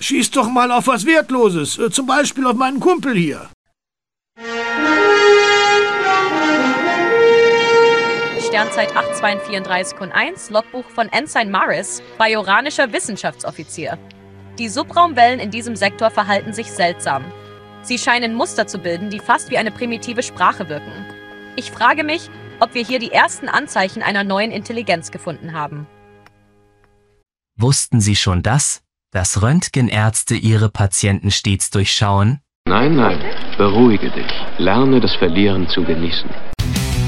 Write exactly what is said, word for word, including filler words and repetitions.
Schieß doch mal auf was Wertloses, äh, zum Beispiel auf meinen Kumpel hier. Sternzeit acht zwei vier drei eins, Logbuch von Ensign Maris, bajoranischer Wissenschaftsoffizier. Die Subraumwellen in diesem Sektor verhalten sich seltsam. Sie scheinen Muster zu bilden, die fast wie eine primitive Sprache wirken. Ich frage mich, ob wir hier die ersten Anzeichen einer neuen Intelligenz gefunden haben. Wussten Sie schon das, dass Röntgenärzte ihre Patienten stets durchschauen? Nein, nein, beruhige dich. Lerne das Verlieren zu genießen.